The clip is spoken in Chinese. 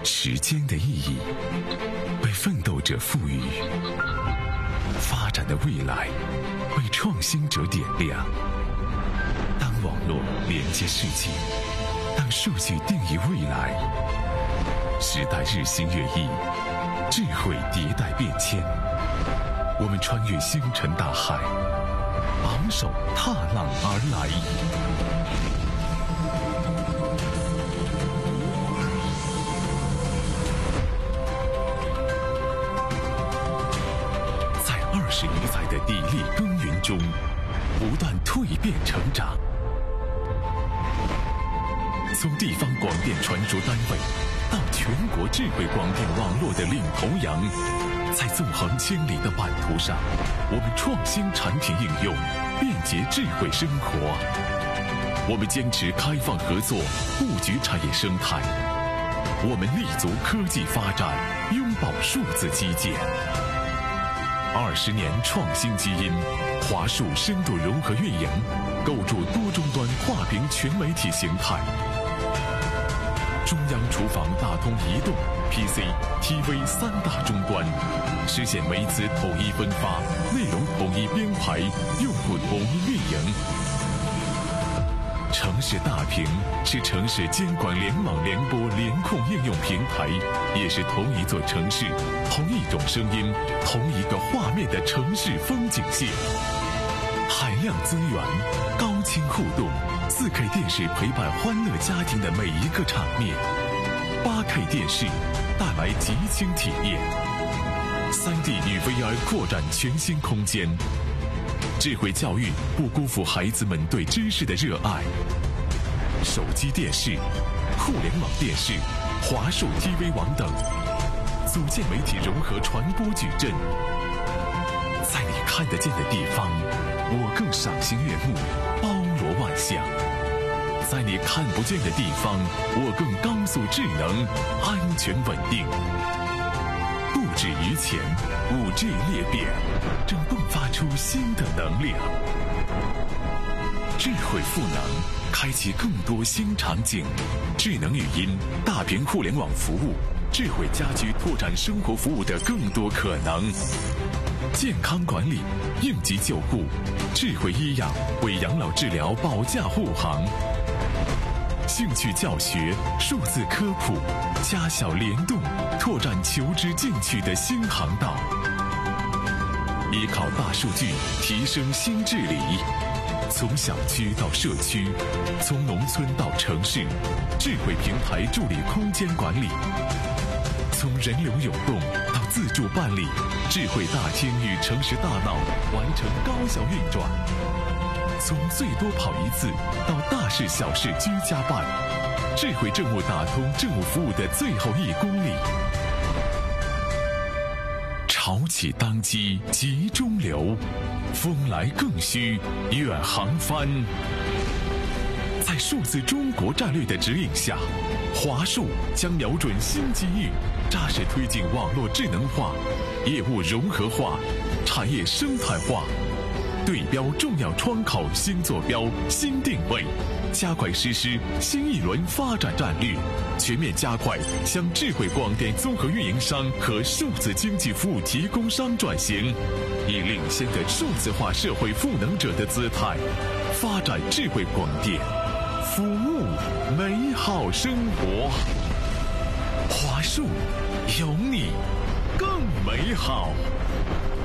时间的意义被奋斗者赋予，发展的未来被创新者点亮。当网络连接世界，当数据定义未来，时代日新月异，智慧迭代变迁。我们穿越星辰大海，昂首踏浪而来。在20余载的砥砺耕耘中，不断蜕变成长。从地方广电传输单位到全国智慧广电网络的领头羊，在纵横千里的版图上，我们创新产品应用，便捷智慧生活。我们坚持开放合作，布局产业生态。我们立足科技发展，拥抱数字基建。20年创新基因，华数深度融合运营，构筑多终端跨屏全媒体形态。中央厨房打通移动、PC、TV 3大终端，实现媒资统一分发、内容统一编排、用户统一运营。城市大屏是城市监管联网联播联控应用平台，也是同一座城市、同一种声音、同一个画面的城市风景线。海量资源，高清互动，4K 电视陪伴欢乐家庭的每一个场面，8K 电视带来极轻体验，3D 与 VR 扩展全新空间。智慧教育不辜负孩子们对知识的热爱。手机电视、互联网电视、华数 TV 网等，组建媒体融合传播矩阵。在你看得见的地方，我更赏心悦目，包罗万象；在你看不见的地方，我更高速智能，安全稳定。不止于前，5G 裂变正迸发出新的能量。智慧赋能，开启更多新场景。智能语音、大屏互联网服务、智慧家居拓展生活服务的更多可能。健康管理、应急救护、智慧医养为养老治疗保驾护航。兴趣教学、数字科普、家小联动，拓展求知进取的新航道。依靠大数据提升新治理，从小区到社区，从农村到城市，智慧平台助力空间管理。从人流涌动到自助办理，智慧大厅与城市大脑完成高效运转。从最多跑1次到大事小事居家办，智慧政务打通政务服务的最后1公里。潮起当机急中流，风来更需远航帆。在数字中国战略的指引下，华数将瞄准新机遇，扎实推进网络智能化、业务融合化、产业生态化，对标重要窗口新坐标、新定位，加快实施新一轮发展战略，全面加快向智慧广电综合运营商和数字经济服务提供商转型，以领先的数字化社会赋能者的姿态，发展智慧广电，服务美好生活。华数有你更美好。